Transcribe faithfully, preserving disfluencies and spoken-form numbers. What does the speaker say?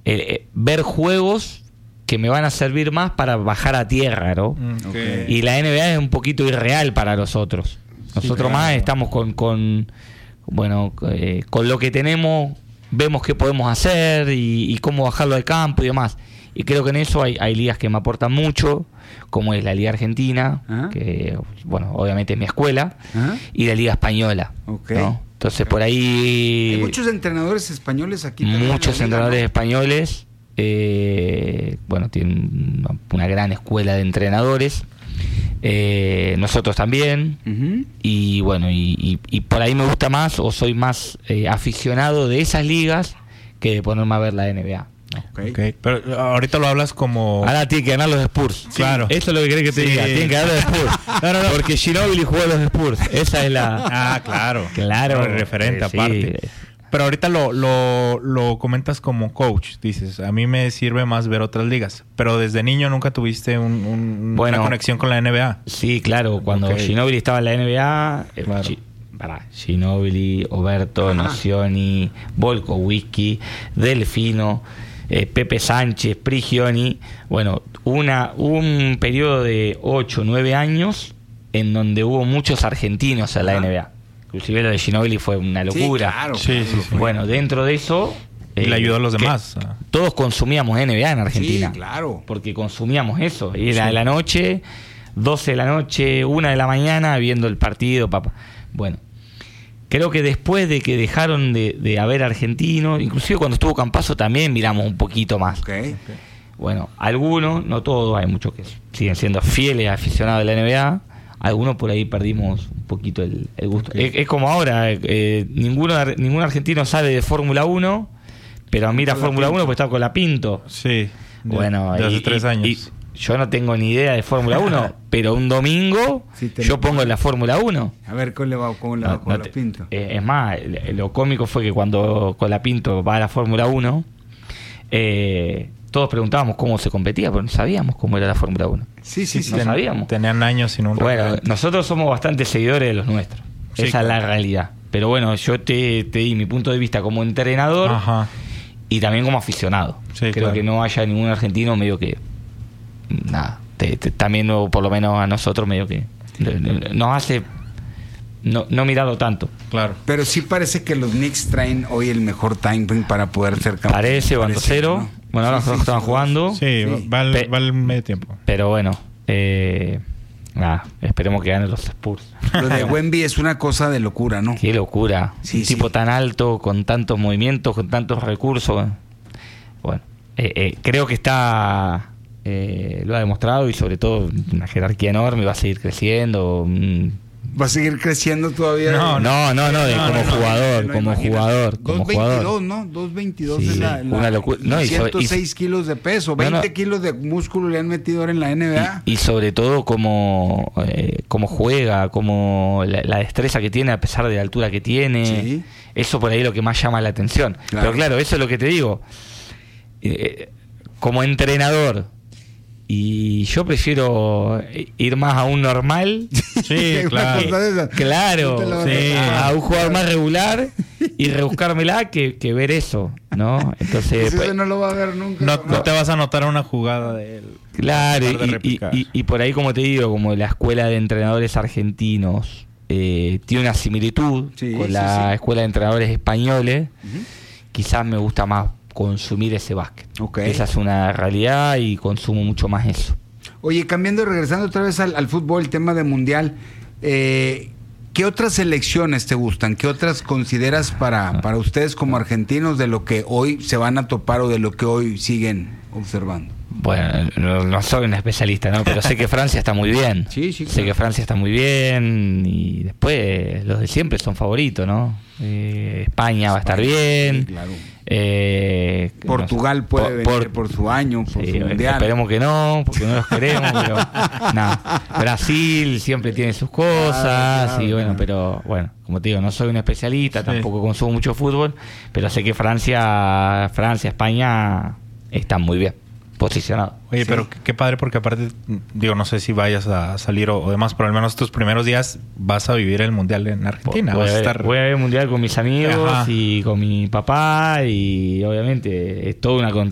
eh, ver juegos que me van a servir más para bajar a tierra, ¿no? Okay. Y la N B A es un poquito irreal para nosotros. Nosotros sí, claro. más estamos con, con bueno, eh, con lo que tenemos, vemos qué podemos hacer y, y cómo bajarlo al campo y demás. Y creo que en eso hay, hay ligas que me aportan mucho, como es la Liga Argentina, ¿ah? que bueno, obviamente es mi escuela, ¿ah? y la Liga Española. Okay. ¿no? Entonces okay. por ahí... Hay muchos entrenadores españoles aquí. Muchos liga, entrenadores ¿no? españoles. Eh, bueno, tienen una, una gran escuela de entrenadores. Eh, nosotros también. Uh-huh. Y bueno, y, y, y por ahí me gusta más, o soy más eh, aficionado de esas ligas que de ponerme a ver la N B A. Okay. Okay. Pero ahorita lo hablas como... Ahora tiene que ganar los Spurs. Sí. Claro. Eso es lo que querés que te sí. diga. Tienen que ganar los Spurs. no, no, no. Porque Ginóbili jugó a los Spurs. Esa es la... Ah, claro. Claro. No, referente sí. aparte. Pero ahorita lo, lo, lo comentas como coach. Dices, a mí me sirve más ver otras ligas. Pero desde niño nunca tuviste un, un, bueno, una conexión con la N B A. Sí, claro. Cuando okay. Ginóbili estaba en la N B A... Claro. G- para Ginóbili, Oberto, Ajá. Nocioni, Volko Whisky, Delfino... Eh, Pepe Sánchez, Prigioni, bueno, una un periodo de ocho o nueve años en donde hubo muchos argentinos en la N B A. Inclusive lo de Ginóbili fue una locura. Sí, claro, sí, sí, sí. Bueno, dentro de eso... Y eh, le ayudó a los demás. Todos consumíamos N B A en Argentina. Sí, claro. Porque consumíamos eso. Y era sí. de la noche, doce de la noche, una de la mañana, viendo el partido, papá. Bueno. Creo que después de que dejaron de, de haber argentinos, inclusive cuando estuvo Campazzo también miramos un poquito más. Okay. Okay. Bueno, algunos, no todos, hay muchos que siguen siendo fieles aficionados de la N B A. Algunos por ahí perdimos un poquito el, el gusto. Okay. Es, es como ahora, eh, ninguno, ningún argentino sabe de Fórmula uno, pero mira Fórmula uno porque está con la Pinto. Sí, de, bueno, de hace y, tres años. Y, y yo no tengo ni idea de Fórmula uno, pero un domingo sí, yo pongo la Fórmula uno. A ver cómo le va con la, no, con no la te, Pinto. Eh, es más, lo cómico fue que cuando con la Pinto va a la Fórmula uno, eh, todos preguntábamos cómo se competía, pero no sabíamos cómo era la Fórmula uno. Sí, sí, sí. No ten, sabíamos. Tenían años sin un Bueno, referente. nosotros somos bastante seguidores de los nuestros. Sí, Esa claro. es la realidad. Pero bueno, yo te, te di mi punto de vista como entrenador. Ajá. Y también como aficionado. Sí, Creo claro. que no haya ningún argentino medio que... Nada. Te, te, también, o por lo menos a nosotros, medio que... Nos hace... No, no mirado tanto. Claro. Pero sí parece que los Knicks traen hoy el mejor timing para poder ser campeones. Parece, bando cero. ¿No? Bueno, ahora sí, nosotros sí, estaban sí, jugando. Sí, sí. Va, al, va al medio tiempo. Pero bueno, eh, nada, esperemos que ganen los Spurs. Lo de Wemby es una cosa de locura, ¿no? Qué locura. Sí, Un sí. tipo tan alto, con tantos movimientos, con tantos recursos. Bueno, eh, eh, creo que está... Eh, lo ha demostrado y sobre todo una jerarquía enorme, va a seguir creciendo. ¿Va a seguir creciendo todavía? No, no, no, no, de, no, como no, jugador, no, como imagínate. jugador, como dos veintidós, jugador. ¿no? dos veintidós Sí, es la, la una locura. No, y ciento seis y, kilos de peso, veinte no, no. kilos de músculo le han metido ahora en la N B A. Y, y sobre todo como, eh, como juega, como la, la destreza que tiene a pesar de la altura que tiene. Sí. Eso por ahí es lo que más llama la atención. Claro. Pero claro, eso es lo que te digo. Eh, como entrenador, y yo prefiero ir más a un normal. Sí, claro. Claro, sí. A un jugador más regular y rebuscármela que, que ver eso, ¿no? Entonces, pues eso no lo va a ver nunca. No, no te vas a notar una jugada de él. Claro, y, y, y, y por ahí, como te digo, como la escuela de entrenadores argentinos eh, tiene una similitud sí, con sí, la sí. escuela de entrenadores españoles, Uh-huh. quizás me gusta más consumir ese básquet. Okay. Esa es una realidad y consumo mucho más eso. Oye, cambiando, regresando otra vez al, al fútbol, el tema de mundial, eh, ¿qué otras selecciones te gustan? ¿Qué otras consideras para, para ustedes como argentinos de lo que hoy se van a topar o de lo que hoy siguen observando? Bueno, no, no soy un especialista, ¿no? Pero sé que Francia está muy bien. Sí, sí, claro. Sé que Francia está muy bien y después los de siempre son favoritos, ¿no? Eh, España va a estar bien. Sí, claro. Eh, Portugal no sé, puede por, venir por, por su año, por sí, su mundial. Esperemos que no, porque no los queremos, pero nada. Brasil siempre tiene sus cosas claro, claro, y bueno, claro. Pero bueno, como te digo, no soy un especialista, sí. Tampoco consumo mucho fútbol, pero sé que Francia, Francia, España están muy bien posicionados. Oye, sí. Pero qué padre, porque aparte, digo, no sé si vayas a salir o, o demás, pero al menos tus primeros días vas a vivir el mundial en Argentina. Voy, vas a, a ver, estar... voy a ver el mundial con mis amigos. Ajá. Y con mi papá y obviamente es toda una